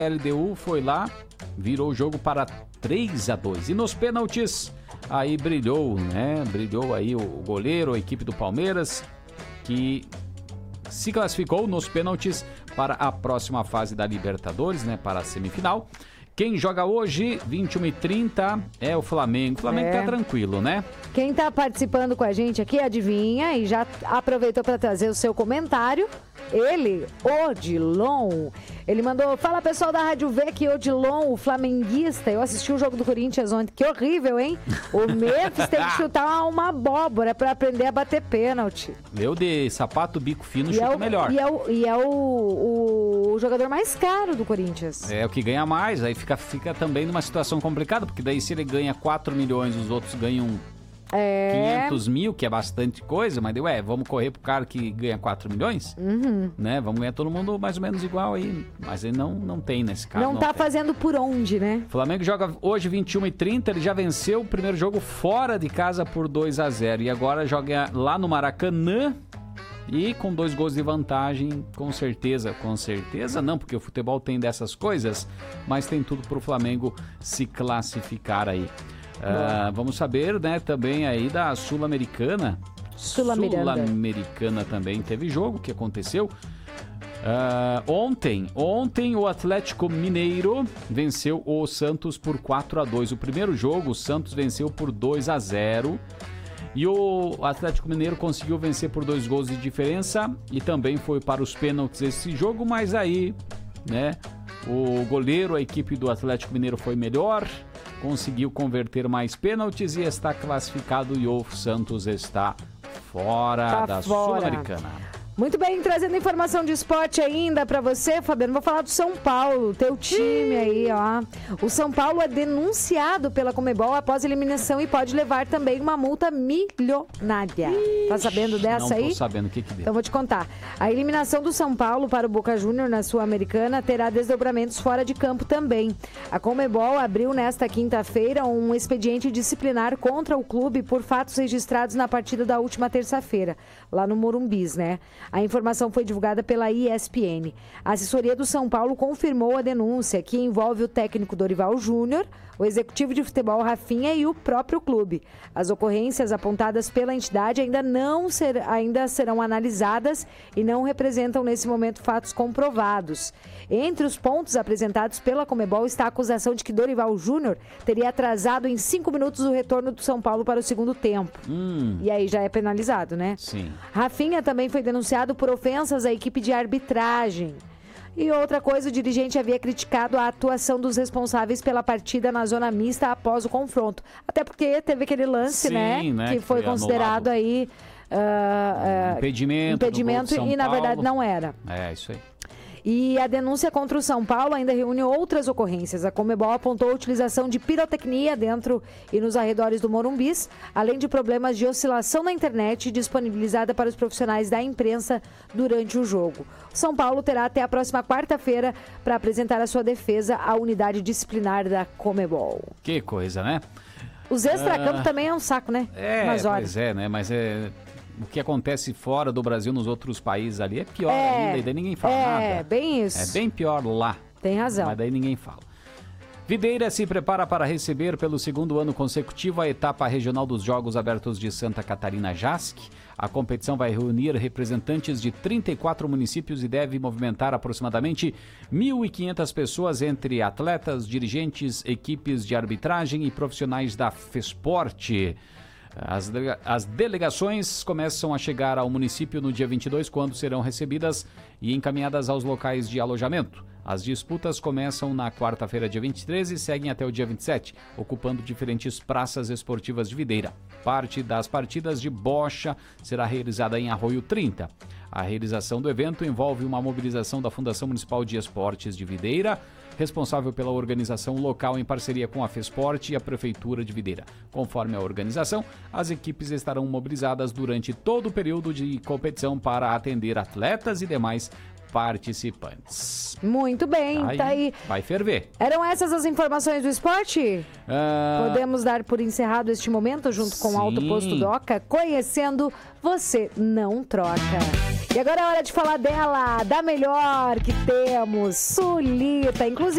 LDU foi lá, virou o jogo para 3-2. E nos pênaltis, aí brilhou, né? Brilhou aí o goleiro, a equipe do Palmeiras, que se classificou nos pênaltis para a próxima fase da Libertadores, né? Para a semifinal. Quem joga hoje, 21h30, é o Flamengo. O Flamengo tá tranquilo, né? Quem tá participando com a gente aqui, adivinha, e já aproveitou para trazer o seu comentário. Ele, Odilon, ele mandou: fala pessoal da Rádio V, que Odilon, o flamenguista, eu assisti o jogo do Corinthians ontem, que horrível, hein? O Memphis tem que chutar uma abóbora para aprender a bater pênalti. Meu de sapato bico fino chuta melhor. E é o jogador mais caro do Corinthians. É o que ganha mais, aí fica também numa situação complicada, porque daí se ele ganha 4 milhões, os outros ganham 500 mil, que é bastante coisa, mas vamos correr pro cara que ganha 4 milhões? Né? Vamos ganhar todo mundo mais ou menos igual aí, mas ele não tem nesse caso. Não tá fazendo por onde, né? O Flamengo joga hoje 21h30, ele já venceu o primeiro jogo fora de casa por 2-0 e agora joga lá no Maracanã e com 2 gols de vantagem, com certeza não, porque o futebol tem dessas coisas, mas tem tudo pro Flamengo se classificar aí. Vamos saber, né, também aí da Sul-Americana. Sul-Americana também teve jogo, que aconteceu. Ontem o Atlético Mineiro venceu o Santos por 4-2. O primeiro jogo, o Santos venceu por 2-0. E o Atlético Mineiro conseguiu vencer por 2 gols de diferença. E também foi para os pênaltis esse jogo, mas aí, né, o goleiro, a equipe do Atlético Mineiro foi melhor, conseguiu converter mais pênaltis e está classificado, e o Santos está fora da Sul-Americana. Muito bem, trazendo informação de esporte ainda pra você, Fabiano, vou falar do São Paulo, teu time aí, ó. O São Paulo é denunciado pela Conmebol após eliminação e pode levar também uma multa milionária. Tá sabendo dessa aí? Não tô sabendo o que deu. Então vou te contar. A eliminação do São Paulo para o Boca Júnior na Sul-Americana terá desdobramentos fora de campo também. A Conmebol abriu nesta quinta-feira um expediente disciplinar contra o clube por fatos registrados na partida da última terça-feira, lá no Morumbis, né? A informação foi divulgada pela ESPN. A assessoria do São Paulo confirmou a denúncia, que envolve o técnico Dorival Júnior, o executivo de futebol Rafinha e o próprio clube. As ocorrências apontadas pela entidade ainda serão analisadas e não representam nesse momento fatos comprovados. Entre os pontos apresentados pela Conmebol está a acusação de que Dorival Júnior teria atrasado em 5 minutos o retorno do São Paulo para o segundo tempo. E aí já é penalizado, né? Sim. Rafinha também foi denunciado por ofensas à equipe de arbitragem. E outra coisa, o dirigente havia criticado a atuação dos responsáveis pela partida na zona mista após o confronto. Até porque teve aquele lance, né? Que foi considerado anulado aí impedimento e na verdade não era. É, isso aí. E a denúncia contra o São Paulo ainda reúne outras ocorrências. A Conmebol apontou a utilização de pirotecnia dentro e nos arredores do Morumbis, além de problemas de oscilação na internet disponibilizada para os profissionais da imprensa durante o jogo. O São Paulo terá até a próxima quarta-feira para apresentar a sua defesa à unidade disciplinar da Conmebol. Que coisa, né? Os extracampo também é um saco, né? Pois é, né? Mas o que acontece fora do Brasil, nos outros países ali, é pior ainda, e daí ninguém fala nada. É, bem isso. É bem pior lá. Tem razão. Mas daí ninguém fala. Videira se prepara para receber pelo 2º ano consecutivo a etapa regional dos Jogos Abertos de Santa Catarina JASC. A competição vai reunir representantes de 34 municípios e deve movimentar aproximadamente 1.500 pessoas entre atletas, dirigentes, equipes de arbitragem e profissionais da FESPORT. As delegações começam a chegar ao município no dia 22, quando serão recebidas e encaminhadas aos locais de alojamento. As disputas começam na quarta-feira, dia 23, e seguem até o dia 27, ocupando diferentes praças esportivas de Videira. Parte das partidas de bocha será realizada em Arroio 30. A realização do evento envolve uma mobilização da Fundação Municipal de Esportes de Videira, responsável pela organização local em parceria com a FESPORT e a Prefeitura de Videira. Conforme a organização, as equipes estarão mobilizadas durante todo o período de competição para atender atletas e demais participantes. Muito bem, tá aí. Vai ferver. Eram essas as informações do esporte? Podemos dar por encerrado este momento junto com o Alto Posto Doca, conhecendo Você Não Troca. E agora é hora de falar dela, da melhor que temos, Sulita, inclusive